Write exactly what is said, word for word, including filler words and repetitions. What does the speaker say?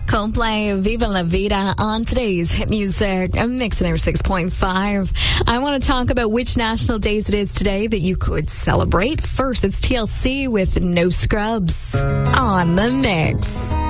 Coldplay, Viva La Vida on today's Hit Music, a mix in six point five. I want to talk about which national days it is today that you could celebrate. First, it's T L C with No Scrubs on the mix.